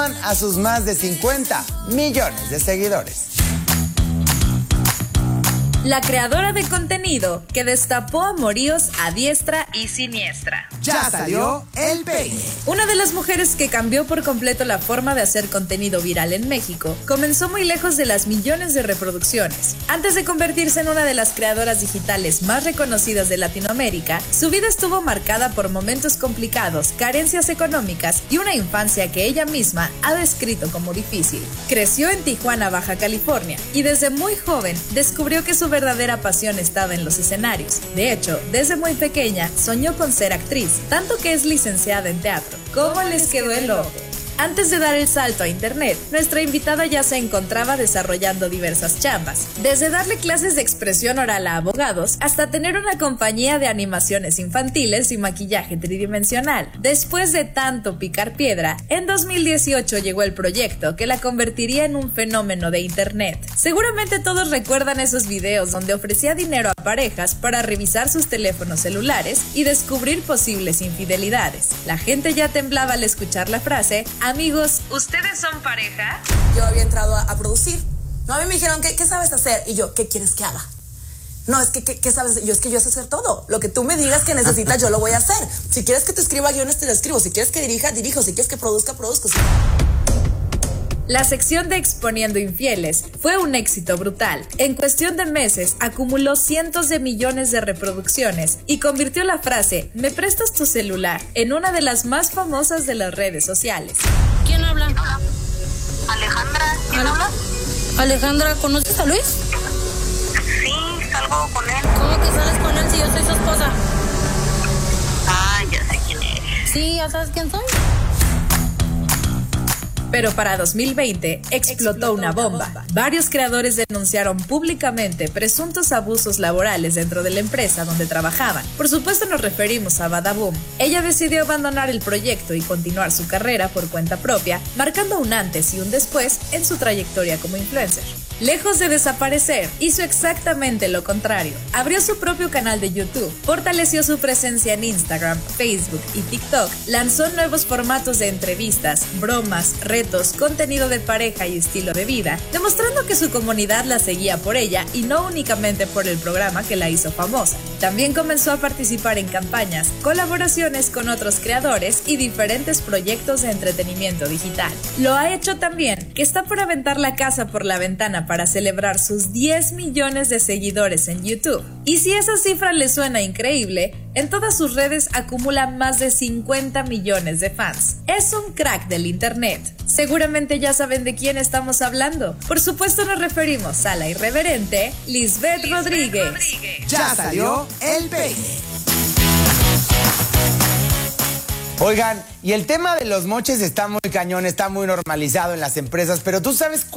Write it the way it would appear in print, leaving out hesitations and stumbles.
a sus más de 50 millones de seguidores. La creadora de contenido que destapó amoríos a diestra y siniestra. Ya salió el peine. Una de las mujeres que cambió por completo la forma de hacer contenido viral en México comenzó muy lejos de las millones de reproducciones. Antes de convertirse en una de las creadoras digitales más reconocidas de Latinoamérica, su vida estuvo marcada por momentos complicados, carencias económicas y una infancia que ella misma ha descrito como difícil. Creció en Tijuana, Baja California, y desde muy joven descubrió que su verdadera pasión estaba en los escenarios. De hecho, desde muy pequeña soñó con ser actriz, tanto que es licenciada en teatro. ¿Cómo les quedó el ojo? Antes de dar el salto a internet, nuestra invitada ya se encontraba desarrollando diversas chambas, desde darle clases de expresión oral a abogados hasta tener una compañía de animaciones infantiles y maquillaje tridimensional. Después de tanto picar piedra, en 2018 llegó el proyecto que la convertiría en un fenómeno de internet. Seguramente todos recuerdan esos videos donde ofrecía dinero a parejas para revisar sus teléfonos celulares y descubrir posibles infidelidades. La gente ya temblaba al escuchar la frase: amigos, ¿ustedes son pareja? Yo había entrado a producir. No, a mí me dijeron, ¿qué sabes hacer? Y yo, ¿qué quieres que haga? No, es que, ¿qué sabes? Yo, es que yo sé hacer todo. Lo que tú me digas que necesitas, yo lo voy a hacer. Si quieres que te escriba guiones, te lo escribo. Si quieres que dirija, dirijo. Si quieres que produzca, produzco. La sección de Exponiendo Infieles fue un éxito brutal. En cuestión de meses acumuló cientos de millones de reproducciones y convirtió la frase "¿me prestas tu celular?" en una de las más famosas de las redes sociales. ¿Quién habla? Alejandra, ¿quién habla? Alejandra, ¿conoces a Luis? Sí, salgo con él. ¿Cómo que sales con él si yo soy su esposa? Ah, ya sé quién es. Sí, ¿ya sabes quién soy? Pero para 2020 explotó una bomba. Varios creadores denunciaron públicamente presuntos abusos laborales dentro de la empresa donde trabajaban. Por supuesto nos referimos a Badaboom. Ella decidió abandonar el proyecto y continuar su carrera por cuenta propia, marcando un antes y un después en su trayectoria como influencer. Lejos de desaparecer, hizo exactamente lo contrario. Abrió su propio canal de YouTube, fortaleció su presencia en Instagram, Facebook y TikTok, lanzó nuevos formatos de entrevistas, bromas, retos, contenido de pareja y estilo de vida, demostrando que su comunidad la seguía por ella y no únicamente por el programa que la hizo famosa. También comenzó a participar en campañas, colaboraciones con otros creadores y diferentes proyectos de entretenimiento digital. Lo ha hecho también, que está por aventar la casa por la ventana para celebrar sus 10 millones de seguidores en YouTube. Y si esa cifra les suena increíble, en todas sus redes acumula más de 50 millones de fans. Es un crack del internet. Seguramente ya saben de quién estamos hablando. Por supuesto nos referimos a la irreverente Lisbeth Rodríguez. Ya salió el peine. Oigan, y el tema de los moches está muy cañón, está muy normalizado en las empresas, pero ¿tú sabes